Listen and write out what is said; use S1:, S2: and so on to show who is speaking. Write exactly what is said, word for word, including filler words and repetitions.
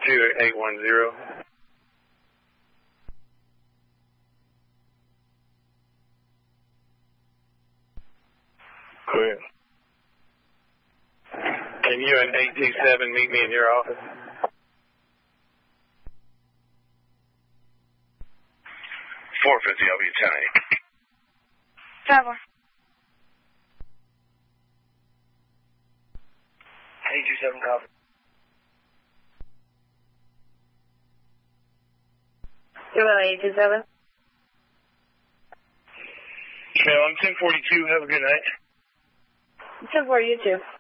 S1: two eight one zero. Go ahead. Can you and eight two seven meet me in your office? four fifty, I'll be at ten eight.
S2: Traveler.
S3: eight two seven, copy.
S2: Hello, eight two seven.
S1: Okay, I'm ten forty-two. Have a good night.
S2: ten four, you too.